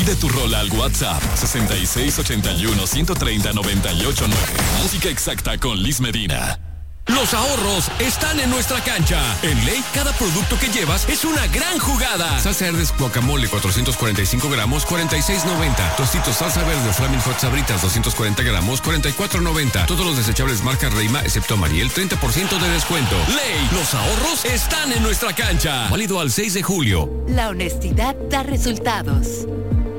Pide tu rola al WhatsApp 6681-130-989. Música exacta con Liz Medina. Los ahorros están en nuestra cancha. En Ley, cada producto que llevas es una gran jugada. Salsa Herdes Guacamole 445 gramos, 46.90. Tostitos salsa verde Flaming Hot Sabritas 240 gramos, 44.90. Todos los desechables marca Reima, excepto Mariel, 30% de descuento. Ley, los ahorros están en nuestra cancha. Válido al 6 de julio. La honestidad da resultados.